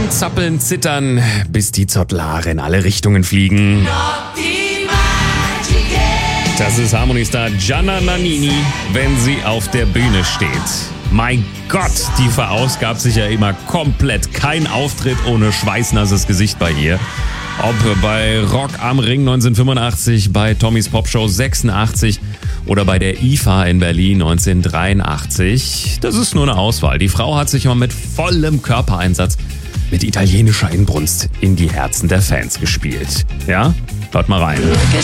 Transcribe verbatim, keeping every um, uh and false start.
Zappeln, zittern, bis die Zottler in alle Richtungen fliegen. Das ist Harmony-Star Gianna Nannini, wenn sie auf der Bühne steht. Mein Gott, die verausgabt sich ja immer komplett. Kein Auftritt ohne schweißnasses Gesicht bei ihr. Ob bei Rock am Ring neunzehnhundertfünfundachtzig, bei Tommys Popshow sechsundachtzig oder bei der I F A in Berlin neunzehnhundertdreiundachtzig. Das ist nur eine Auswahl. Die Frau hat sich mal mit vollem Körpereinsatz, mit italienischer Inbrunst in die Herzen der Fans gespielt. Ja? Hört mal rein.